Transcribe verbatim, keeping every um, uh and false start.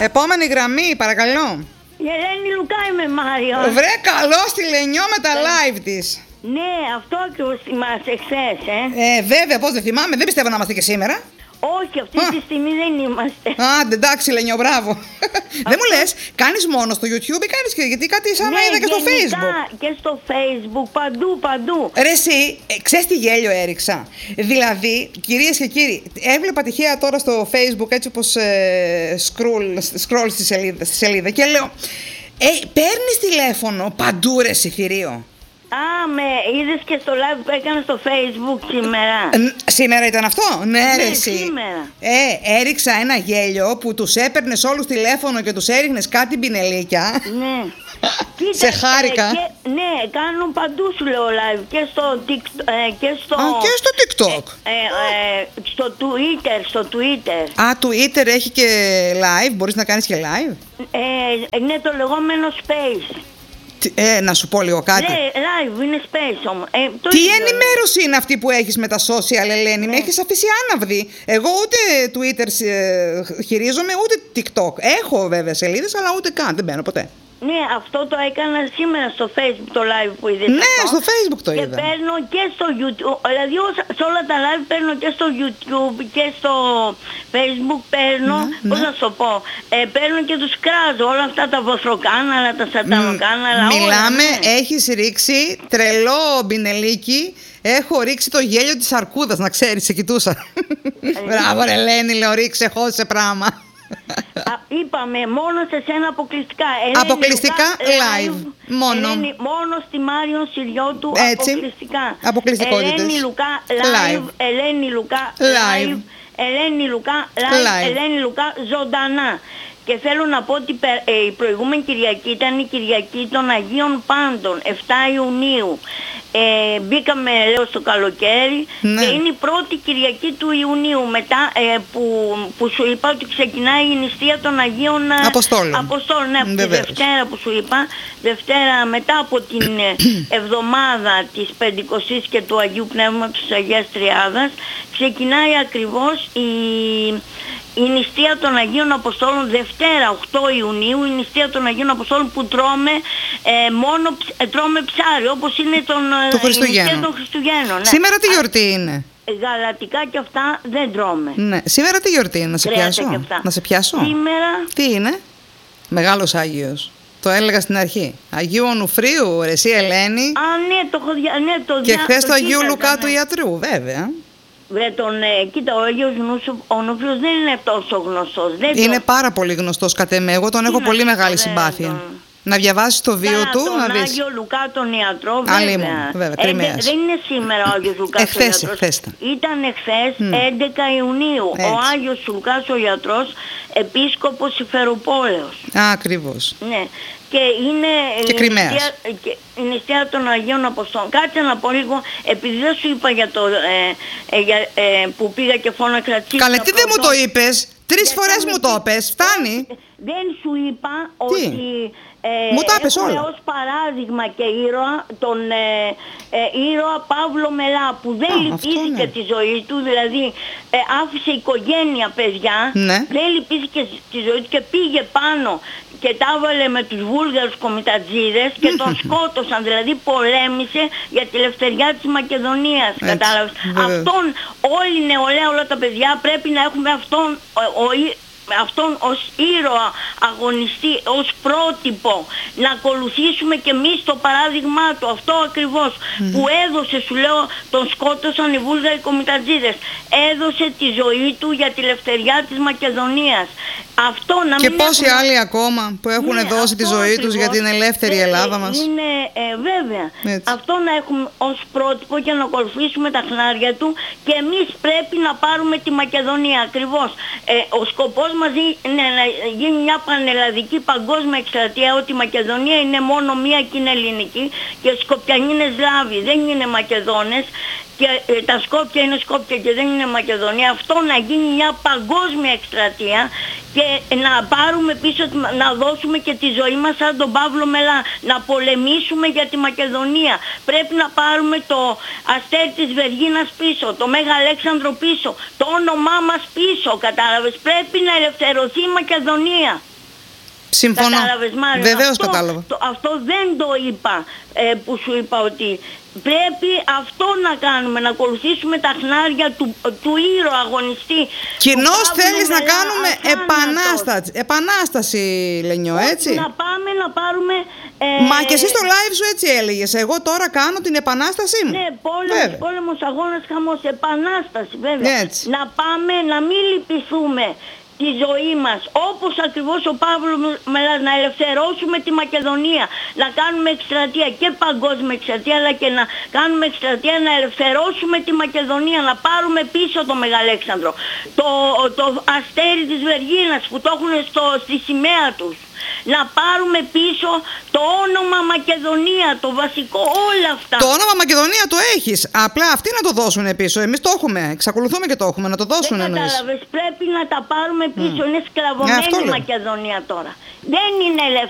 Επόμενη γραμμή, παρακαλώ. Η Ελένη Λουκά είμαι, Μάριο. Βρε, καλό στη Λενιό με τα live της. Ναι, αυτό ακριβώς θυμάσαι χθες, ε. Ε, βέβαια, πώς δεν θυμάμαι, δεν πιστεύω να είμαστε και σήμερα. Όχι, αυτή τη στιγμή δεν είμαστε. Άντε, εντάξει, Λενιό, μπράβο. Δεν μου λες, κάνεις μόνο στο YouTube ή κάνεις και γιατί κάτι σαν να είδα και στο Facebook. Και στο Facebook, παντού, παντού. Ρε εσύ, ε, ξέρεις τι γέλιο έριξα. Δηλαδή, κυρίες και κύριοι, έβλεπα τυχαία τώρα στο Facebook έτσι όπως ε, scroll, scroll στη, σελίδα, στη σελίδα και λέω, ε, παίρνεις τηλέφωνο παντού ρε εσύ, θηρίο. Α, με είδες και στο live που έκανα στο Facebook σήμερα. Ε, σήμερα ήταν αυτό, ναι, ναι ρε εσύ. Σήμερα. Ε, έριξα ένα γέλιο που τους έπαιρνες όλους τηλέφωνο και τους έριχνες κάτι μπινελίκια. Ναι. Σε χάρηκα. Ε, και, ναι, κάνουν παντού σου λέω live και στο TikTok. Ε, και στο, Α, και στο TikTok. Ε, ε, ε, στο Twitter, στο Twitter. Α, Twitter έχει και live, μπορείς να κάνεις και live. Ε, ναι, το λεγόμενο Space. Ε, να σου πω λίγο κάτι. Ναι, live, είναι space όμως. Ε, Τι ενημέρωση είναι αυτή που έχεις με τα social, Ελένη, ναι. Με έχεις αφήσει άναυδη. Εγώ ούτε Twitter ε, χειρίζομαι, ούτε TikTok. Έχω βέβαια σελίδες, αλλά ούτε καν, δεν μπαίνω ποτέ. Ναι, αυτό το έκανα σήμερα στο Facebook το live που είδες. Ναι, αυτό. στο Facebook το είδα. Και παίρνω και στο YouTube, δηλαδή σε όλα τα live παίρνω και στο YouTube και στο Facebook παίρνω, ναι, πώς ναι. να σου πω, ε, παίρνω και τους κράζω, όλα αυτά τα βοθροκάναλα, τα σατανοκάναλα. Μιλάμε, όλα, ναι. Έχεις ρίξει τρελό μπινελίκι. Έχω ρίξει το γέλιο της αρκούδας, να ξέρεις, σε κοιτούσα. Μπράβο ρε Ελένη, λέω ρίξε χώσε πράγμα. Α, είπαμε μόνο σε σένα αποκλειστικά. Ελένη αποκλειστικά Λουκά, live. live. Μόνο. Ελένη, μόνο στη Μάριον Συριώτου αποκλειστικά. Αποκλειστικότητες. Ελένη Λουκά live. live. Ελένη Λουκά live. live. Ελένη Λουκά live. live. Ελένη Λουκά ζωντανά. Και θέλω να πω ότι η προηγούμενη Κυριακή ήταν η Κυριακή των Αγίων Πάντων, εφτά Ιουνίου. Ε, μπήκαμε λέω στο καλοκαίρι, ναι. Και είναι η πρώτη Κυριακή του Ιουνίου μετά ε, που, που σου είπα ότι ξεκινάει η νηστεία των Αγίων Αποστόλων. Αποστόλων, ναι, από τη Δευτέρα που σου είπα, Δευτέρα μετά από την εβδομάδα της Πεντηκοστής και του Αγίου Πνεύματος της Αγίας Τριάδας ξεκινάει ακριβώς η... η νηστεία των Αγίων Αποστόλων, Δευτέρα οκτώ Ιουνίου, η νηστεία των Αγίων Αποστόλων που τρώμε ε, μόνο ε, τρώμε ψάρι, όπως είναι τον, το η νηστεία των Χριστουγέννων. Ναι. Σήμερα τι γιορτή είναι? Γαλατικά και αυτά δεν τρώμε. Ναι. Σήμερα τι γιορτή είναι, να σε πιάσω? Να σε πιάσω. Σήμερα... Τι είναι? Μεγάλος Άγιος. Το έλεγα στην αρχή. Αγίου Ονουφρίου, ρε εσύ Ελένη. Α, ναι, το έχω δια... ναι, το Και δια... χθες του Αγίου Λουκά ναι. του Ιατρού, βέβαια. Βρε τον, ε, κοίτα, ο Άγιος Ονουφρίος δεν είναι τόσο γνωστός. Δεν είναι το... πάρα πολύ γνωστός κατ' εμέ. Εγώ τον έχω πολύ μεγάλη συμπάθεια. Τον... Να διαβάσεις το βίο του, τον να δεις. Άγιο Λουκά τον ιατρό, βέβαια. Μου, βέβαια ε, δε, δεν είναι σήμερα ο Άγιος Λουκάς εχθές, ο ιατρός. Εχθές ήταν. Ήταν εχθές, mm. έντεκα Ιουνίου. Έτσι. Ο Άγιος Λουκάς ο ιατρός, επίσκοπος Ιφεροπόλεως. Α, ακριβώς. Ναι. Και είναι και η, νηστεία, και η νηστεία των Αγίων Αποστόλων. Κάτσε να πω λίγο, επειδή δεν σου είπα για το ε, ε, για, ε, που πήγα και φώναξα τσίπρα. Καλέ, τι δεν μου το είπες? Τρεις φορές μου το είπες, φτάνει. Δεν σου είπα τι? ότι ε, μου τα είπες όλα. ως παράδειγμα και ήρωα τον ε, ε, ήρωα Παύλο Μελά που δεν Α, λυπήθηκε ναι. τη ζωή του, δηλαδή ε, άφησε οικογένεια παιδιά, ναι. δεν λυπήθηκε τη ζωή του και πήγε πάνω και τα έβαλε με τους Βούλγαρους κομιτατζίδες και τον σκότωσαν, δηλαδή πολέμησε για τη ελευθεριά της Μακεδονίας, κατάλαβες. Αυτόν όλη η νεολαία, όλα τα παιδιά πρέπει να έχουμε αυτόν ο, ο, αυτόν ως ήρωα αγωνιστή, ως πρότυπο, να ακολουθήσουμε και εμείς το παράδειγμά του, αυτό ακριβώς mm. που έδωσε, σου λέω, τον σκότωσαν οι Βούλγαροι κομιτατζίδες, έδωσε τη ζωή του για τη ελευθεριά της Μακεδονίας. Αυτό να και μην πόσοι έχουμε... άλλοι ακόμα που έχουν ναι, δώσει τη ζωή ακριβώς, τους για την ελεύθερη ε, Ελλάδα μας. Είναι ε, βέβαια. Έτσι. Αυτό να έχουμε ως πρότυπο και να ακολουθήσουμε τα χνάρια του και εμείς πρέπει να πάρουμε τη Μακεδονία ακριβώς. Ε, ο σκοπός μας είναι να γίνει μια πανελλαδική παγκόσμια εκστρατεία ότι η Μακεδονία είναι μόνο μία και είναι ελληνική και οι Σκοπιανοί είναι Σλάβοι, δεν είναι Μακεδόνες. Και ε, τα Σκόπια είναι Σκόπια και δεν είναι Μακεδονία. Αυτό να γίνει μια παγκόσμια εκστρατεία και να πάρουμε πίσω, να δώσουμε και τη ζωή μας σαν τον Παύλο Μελά, να πολεμήσουμε για τη Μακεδονία. Πρέπει να πάρουμε το αστέρι της Βεργίνας πίσω, το Μέγα Αλέξανδρο πίσω, το όνομά μας πίσω, κατάλαβες. Πρέπει να ελευθερωθεί η Μακεδονία. Συμφωνώ. Βεβαίως αυτό, κατάλαβα. Το, αυτό δεν το είπα ε, που σου είπα ότι πρέπει αυτό να κάνουμε, να ακολουθήσουμε τα χνάρια του, του ήρωα αγωνιστή. Κοινώς θέλεις να κάνουμε επανάσταση, επανάσταση Λενιό, έτσι. Να πάμε να πάρουμε... Ε... Μα και εσύ στο live σου έτσι έλεγες, εγώ τώρα κάνω την επανάστασή μου. Ναι, πόλεμος, πόλεμος, αγώνας, χαμός, επανάσταση βέβαια. Έτσι. Να πάμε, να μην λυπηθούμε τη ζωή μας, όπως ακριβώς ο Παύλος Μελάς, να ελευθερώσουμε τη Μακεδονία, να κάνουμε εκστρατεία και παγκόσμια εκστρατεία, αλλά και να κάνουμε εκστρατεία να ελευθερώσουμε τη Μακεδονία, να πάρουμε πίσω το Μεγαλέξανδρο, το, το αστέρι της Βεργίνας που το έχουν στο, στη σημαία τους. Να πάρουμε πίσω το όνομα Μακεδονία, το βασικό, όλα αυτά. Το όνομα Μακεδονία το έχεις. Απλά αυτοί να το δώσουν πίσω. Εμείς το έχουμε. Εξακολουθούμε και το έχουμε. Να το δώσουν εννοείς. Δεν κατάλαβες. Πρέπει να τα πάρουμε πίσω. Mm. Είναι σκλαβωμένη η Μακεδονία τώρα. Δεν είναι ελεύθερη.